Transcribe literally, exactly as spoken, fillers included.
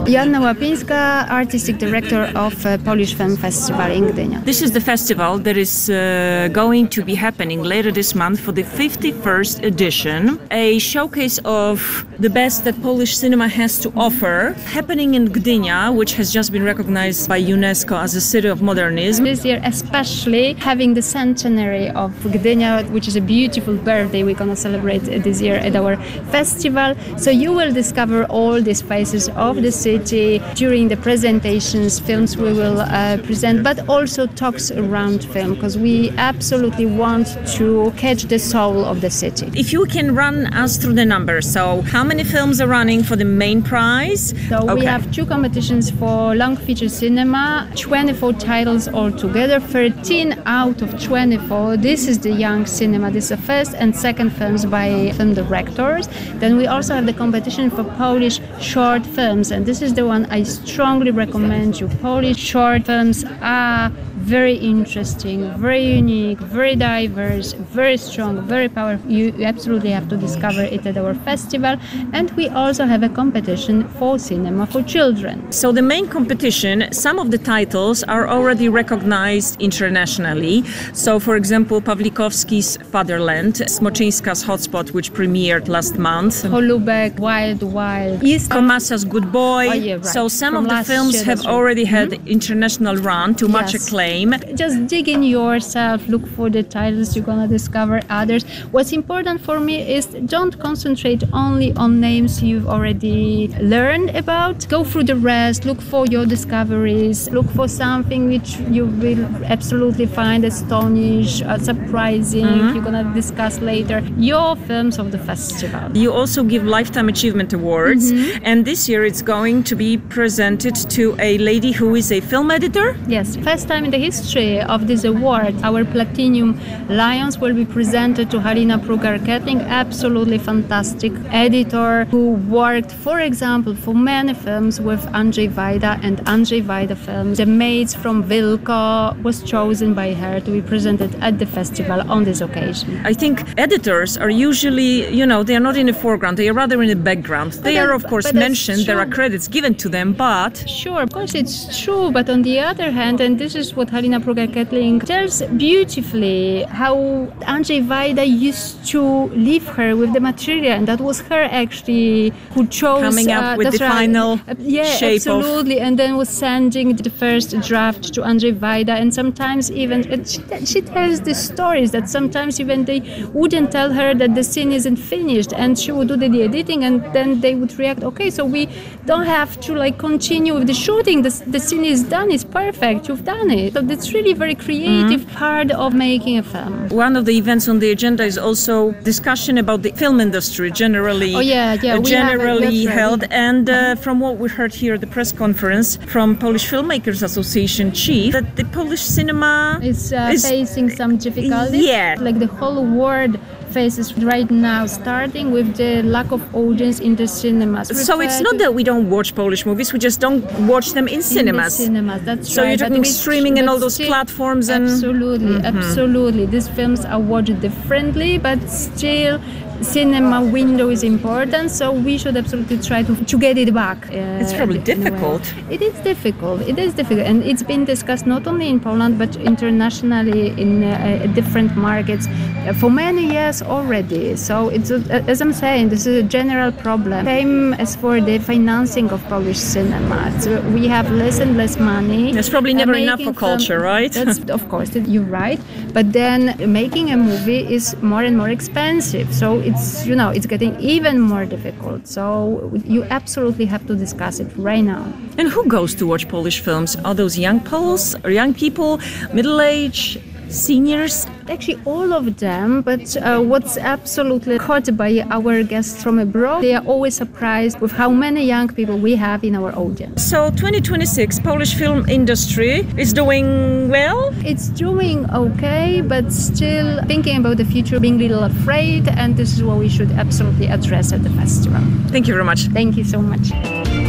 Joanna Łapińska, artistic director of uh, Polish Film Festival in Gdynia. This is the festival that is uh, going to be happening later this month for the fifty-first edition, a showcase of the best that Polish cinema has to offer, happening in Gdynia, which has just been recognized by UNESCO as a city of modernism. This year especially having the centenary of Gdynia, which is a beautiful birthday we're going to celebrate this year at our festival. So you will discover all these faces of the city during the presentations, films we will uh, present, but also talks around film, because we absolutely want to catch the soul of the city. If you can run us through the numbers, so how many films are running for the main prize? So okay. we have two competitions for long feature cinema, twenty-four titles altogether, thirteen out of twenty-four. This is the young cinema. This is the first and second films by film directors. Then we also have the competition for Polish short films, and this is the one I strongly recommend you. Polish short films are very interesting, very unique, very diverse, very strong, very powerful. You absolutely have to discover it at our festival. And we also have a competition for cinema for children. So the main competition, some of the titles are already recognized internationally. So for example, Pawlikowski's Fatherland, Smoczyńska's Hotspot, which premiered last month. Holubek, Wild Wild, East Komasa's Good Boy. Oh, yeah, right. So some From of the films year, have right. already had mm-hmm. international run to much yes. acclaim. Just dig in yourself, look for the titles, you're gonna discover others. What's important for me is don't concentrate only on names you've already learned about. Go through the rest, look for your discoveries, look for something which you will absolutely find astonishing, uh, surprising, mm-hmm. you're gonna discuss later. Your films of the festival. You also give Lifetime Achievement Awards, mm-hmm. and this year it's going to be presented to a lady who is a film editor. Yes, first time in the history of this award, our Platinum Lions will be presented to Halina Prugar-Kettling, absolutely fantastic editor who worked, for example, for many films with Andrzej Wajda and Andrzej Wajda films. The Maids from Wilko was chosen by her to be presented at the festival on this occasion. I think editors are usually, you know, they are not in the foreground, they are rather in the background. They but are, that, of course, but mentioned, there are credits given to them, but... Sure, of course it's true, but on the other hand, and this is what Halina Prugar-Kettling tells beautifully, how Andrzej Wajda used to leave her with the material, and that was her actually who chose... Coming up uh, with the right. final uh, yeah, shape absolutely, of... and then was sending the first draft to Andrzej Wajda, and sometimes even, and she, she tells the stories that sometimes even they wouldn't tell her that the scene isn't finished, and she would do the, the editing, and then they would react, okay, so we don't have to like continue with the shooting, the, the scene is done, it's perfect, you've done it. So that's really very creative mm-hmm. part of making a film. One of the events on the agenda is also discussion about the film industry generally, oh, yeah, yeah, uh, generally right. held. And uh, from what we heard here at the press conference from Polish Filmmakers Association chief, that the Polish cinema is, uh, is facing some difficulties. Yeah. Like the whole world faces right now, starting with the lack of audience in the cinemas. So it's not that we don't watch Polish movies, we just don't watch them in cinemas. In the cinemas, that's so right. you're talking but streaming and all those still, platforms and... Absolutely, mm-hmm. absolutely. These films are watched differently, but still cinema window is important, so we should absolutely try to, to get it back. Uh, it's probably difficult. It is difficult. It is difficult, and it's been discussed not only in Poland but internationally in uh, different markets uh, for many years already. So it's a, as I'm saying, this is a general problem. Same as for the financing of Polish cinema. So we have less and less money. There's probably never uh, enough for culture, right? That's, of course, you're right. But then making a movie is more and more expensive. So it's, you know, it's getting even more difficult. So you absolutely have to discuss it right now. And who goes to watch Polish films? Are those young Poles or young people, middle-aged, seniors? Actually, all of them, but uh, what's absolutely caught by our guests from abroad, they are always surprised with how many young people we have in our audience. So twenty twenty-six, Polish film industry is doing well? It's doing okay, but still thinking about the future, being a little afraid, and this is what we should absolutely address at the festival. Thank you very much. Thank you so much.